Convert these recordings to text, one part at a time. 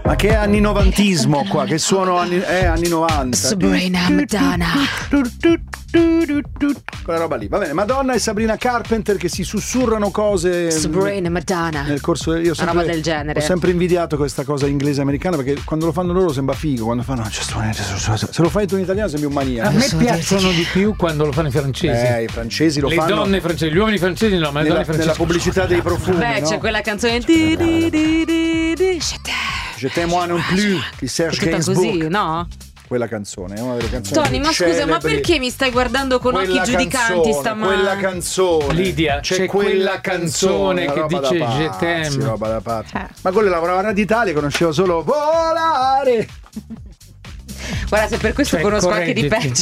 Ma che anni novantismo qua, che suono anni 90. Sabrina Madonna. Quella roba lì. Va bene, Madonna e Sabrina Carpenter che si sussurrano cose Sabrina Madonna. nel corso io una roba del genere. Ho sempre invidiato questa cosa inglese americana, perché quando lo fanno loro sembra figo, quando fanno se lo fai tu in italiano sembri un maniaco. A me piacciono di più quando lo fanno i francesi. I francesi lo le fanno. Le donne francesi, gli uomini francesi no, ma le donne francesi. Nella pubblicità dei profumi. Beh, no? c'è quella canzone Je t'aime moi non plus di Serge Gainsbourg. Così, no? Quella canzone è una delle canzoni. Tony, ma scusa, ma perché mi stai guardando con occhi giudicanti stamane? Quella canzone. Lidia, c'è quella canzone che dice Je t'aime. Roba da pazzi. Ma quello lavorava a Radio Italia, conoscevo solo volare. Guarda, se per questo conosco anche di peggio.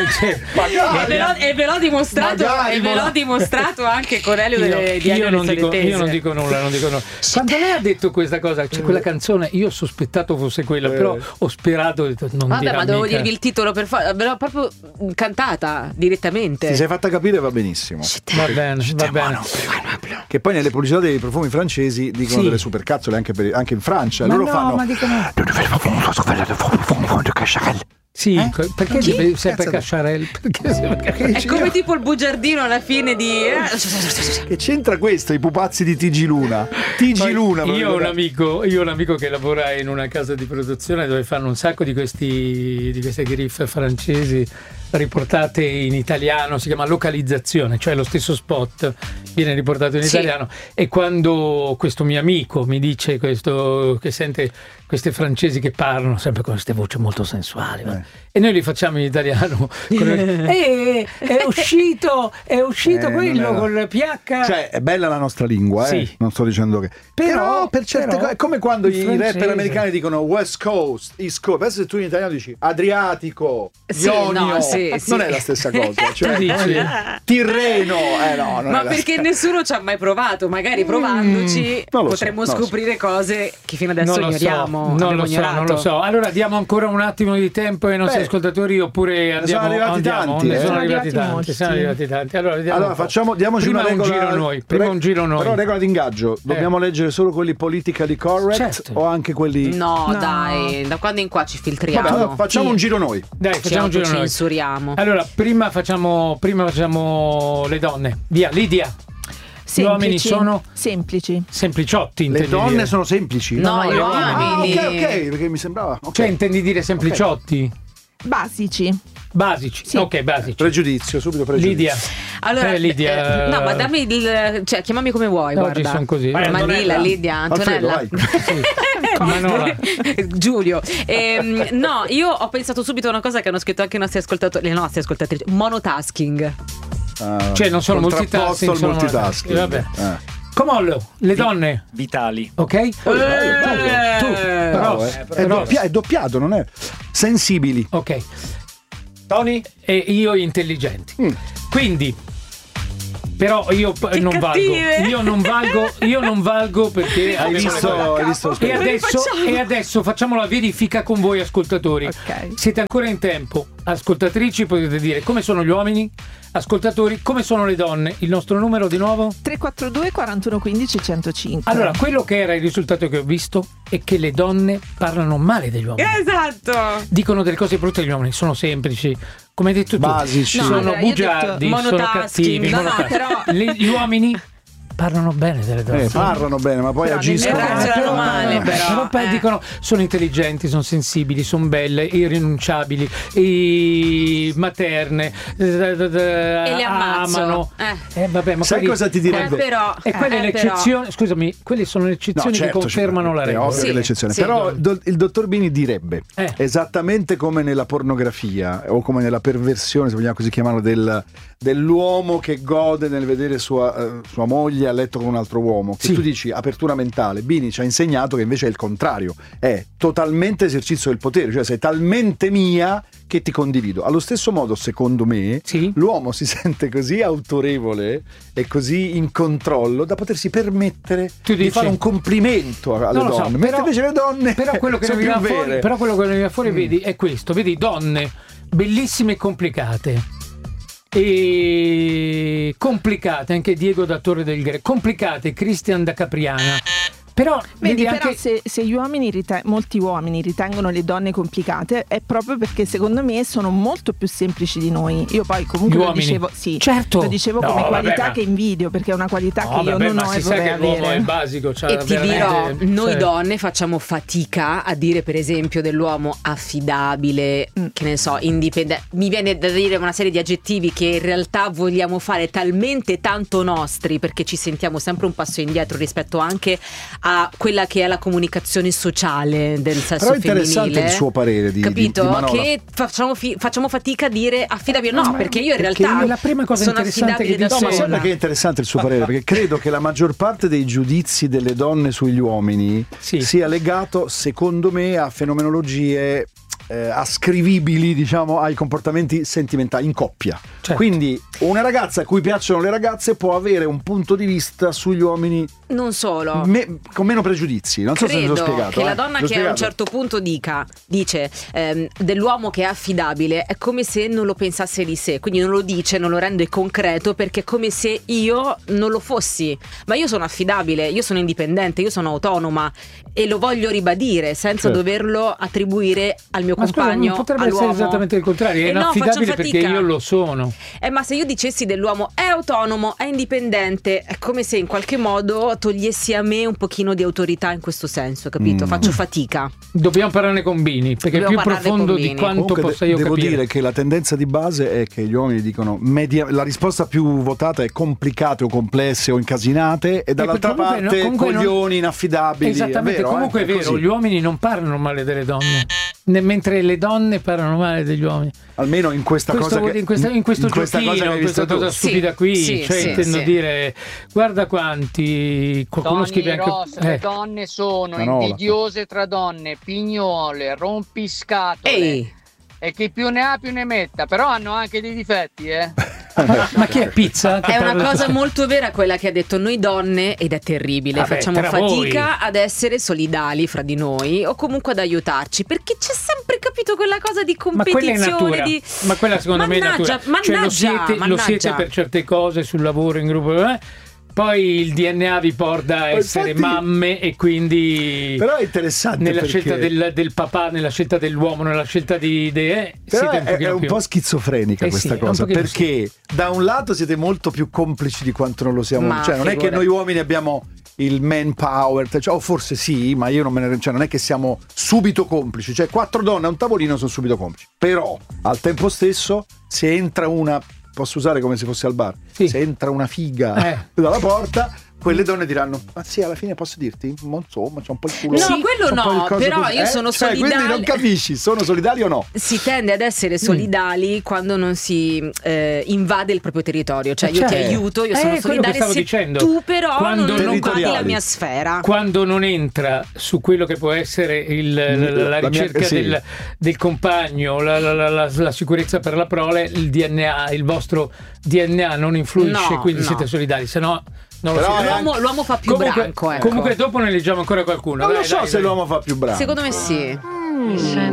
E ve l'ho dimostrato anche con Elio io non dico nulla. Quando lei ha detto questa cosa, c'è quella canzone, io ho sospettato fosse quella, però ho sperato non vabbè, ma dovevo dirvi il titolo ve l'ho proprio cantata direttamente. Ti sei fatta capire, va benissimo. Va bene. Che poi nelle pubblicità dei profumi francesi dicono delle supercazzole anche in Francia. Ma loro fanno. Ma dicono. Sì, perché deve sempre Cacciarel? È come tipo il bugiardino alla fine di. Che c'entra questo? I pupazzi di TG Luna. TG Luna. Io ho un amico che lavora in una casa di produzione dove fanno un sacco di queste griffe francesi riportate in italiano, si chiama localizzazione, cioè lo stesso spot viene riportato in italiano, e quando questo mio amico mi dice questo, che sente queste francesi che parlano sempre con queste voci molto sensuali, e noi li facciamo in italiano è uscito quello col PH, cioè è bella la nostra lingua, non sto dicendo che però per certe cose è come quando i rapper americani dicono West Coast, East Coast, adesso se tu in italiano dici Adriatico, Ionio, non è la stessa cosa, cioè Tirreno, ma perché nessuno ci ha mai provato, magari provandoci potremmo scoprire cose che fino adesso ignoriamo. Non lo so. Allora diamo ancora un attimo di tempo ai nostri ascoltatori, oppure andiamo? Sono arrivati tanti. Ne sono arrivati tanti. Allora diamoci prima una regola. Prima un giro noi. Però regola d'ingaggio. Dobbiamo leggere solo quelli politically correct o anche quelli. No, dai, da quando in qua ci filtriamo. Vabbè, allora, facciamo un giro noi. Dai, facciamo un giro noi. Censuriamo. Allora, prima facciamo le donne. Via, Lidia. Gli uomini sono semplici. Sempliciotti. Le donne sono semplici? No, gli uomini. Ok, perché mi sembrava. Cioè, intendi dire sempliciotti? Basici. Sì. Ok, basici. Pregiudizio, subito pregiudizio. Lidia. Allora, Lidia. no, ma dammi cioè, chiamami come vuoi, oggi guarda. sono così. Manila, Lidia, Antonella. Alfredo, Giulio. No, io ho pensato subito a una cosa che hanno scritto anche le nostre ascoltatrici. Monotasking. Cioè non sono multitasking, sono multitasking. Vabbè. Comollo, le donne vitali. Ok? Però è doppiato, non è sensibili. Ok. Tony e io intelligenti. Quindi però io non valgo perché hai visto e adesso facciamo la verifica con voi ascoltatori. Okay. Siete ancora in tempo. Ascoltatrici, potete dire come sono gli uomini, ascoltatori come sono le donne. Il nostro numero di nuovo 342 41 15 105. Allora, quello che era il risultato che ho visto è che le donne parlano male degli uomini. Esatto. Dicono delle cose brutte agli uomini, sono semplici, come hai detto tu, basici. sono bugiardi, sono cattivi, però gli uomini parlano bene delle donne. Parlano bene, ma poi però agiscono male. Però poi dicono sono intelligenti, sono sensibili, sono belle, irrinunciabili, materne, e le amano. Vabbè, ma sai cosa ti direbbe? E quelle le eccezioni, scusami, quelle sono le eccezioni che confermano la regola. È ovvio che l'eccezione. Però il dottor Bini direbbe esattamente come nella pornografia o come nella perversione, se vogliamo così chiamarlo, dell'uomo che gode nel vedere sua moglie a letto con un altro uomo, che tu dici apertura mentale. Bini ci ha insegnato che invece è il contrario, è totalmente esercizio del potere, cioè sei talmente mia che ti condivido. Allo stesso modo, secondo me, l'uomo si sente così autorevole e così in controllo da potersi permettere di fare un complimento alle donne, mentre invece le donne quello che sono più vere. Però quello che viene fuori vedi è questo, vedi donne bellissime e complicate. E complicate anche Diego da Torre del Greco, complicate Christian da Capriana, Però vedi, anche... però se gli uomini molti uomini ritengono le donne complicate, è proprio perché secondo me sono molto più semplici di noi. Io poi comunque lo dicevo, certo, lo dicevo come qualità che invidio, perché è una qualità che io non ho e vorrei avere. L'uomo è basico, e ti dirò, noi donne facciamo fatica a dire per esempio dell'uomo affidabile, che ne so, indipendente. Mi viene da dire una serie di aggettivi che in realtà vogliamo fare talmente tanto nostri, perché ci sentiamo sempre un passo indietro rispetto anche a quella che è la comunicazione sociale del sesso femminile. Però è interessante il suo parere capito? Di Manola. Che facciamo fatica a dire affidabile. No, perché io in realtà la prima cosa sono affidabile da sola. Ma sai perché è interessante il suo parere? Perché credo che la maggior parte dei giudizi delle donne sugli uomini sia legato, secondo me, a fenomenologie ascrivibili, diciamo, ai comportamenti sentimentali in coppia. Certo. Quindi una ragazza a cui piacciono le ragazze può avere un punto di vista sugli uomini non solo con meno pregiudizi. Non so se mi sono spiegato. Che la donna che a un certo punto dice dell'uomo che è affidabile è come se non lo pensasse di sé, quindi non lo dice, non lo rende concreto, perché è come se io non lo fossi. Ma io sono affidabile, io sono indipendente, io sono autonoma e lo voglio ribadire senza doverlo attribuire al mio compagno. Scusa, potrebbe essere esattamente il contrario, è inaffidabile perché io lo sono. Ma se io dicessi dell'uomo è autonomo, è indipendente, è come se in qualche modo togliessi a me un pochino di autorità in questo senso, capito? Faccio fatica. Dobbiamo parlarne con Bini, perché è più profondo di quanto comunque possa io devo capire. Devo dire che la tendenza di base è che gli uomini dicono la risposta più votata è complicate o complesse o incasinate, e dall'altra parte coglioni inaffidabili. Esattamente, è vero, comunque è vero, così. Gli uomini non parlano male delle donne, mentre le donne parlano male degli uomini. Almeno in questa cosa in questo giochino, in questa cosa stupida qui, intendo dire, guarda quanti qualcuno scrive anche le donne sono invidiose tra donne, pignole, rompiscatole. E chi più ne ha più ne metta, però hanno anche dei difetti, Ma chi è Pizza? È una cosa molto vera quella che ha detto noi donne, ed è terribile. Facciamo fatica ad essere solidali fra di noi o comunque ad aiutarci, perché c'è sempre, capito, quella cosa di competizione. Ma quella secondo me è natura. Mannaggia, lo siete per certe cose sul lavoro, in gruppo, poi il DNA vi porta a essere mamme, e quindi però è interessante nella scelta del papà, nella scelta dell'uomo, nella scelta però è un po' schizofrenica questa cosa, perché da un lato siete molto più complici di quanto non lo siamo, cioè non è che noi uomini abbiamo il man power, cioè, o forse sì, ma io non me ne, cioè, non è che siamo subito complici, cioè 4 donne a un tavolino sono subito complici, però al tempo stesso se entra una, posso usare come se fosse al bar, se entra una figa dalla porta, quelle donne diranno: ma sì, alla fine posso dirti? Insomma, c'è un po' il culo. No, quello no, però io sono solidale. Quindi non capisci, sono solidali o no? Si tende ad essere solidali quando non si invade il proprio territorio. Cioè io ti aiuto, io sono solidale se dicendo. Tu però quando non invadi la mia sfera. Quando non entra su quello che può essere la ricerca del compagno, la sicurezza per la prole, il DNA, il vostro DNA non influisce, quindi siete solidali, se no... L'uomo fa più branco. Comunque dopo ne leggiamo ancora qualcuno. Non lo so se l'uomo fa più branco. Secondo me sì.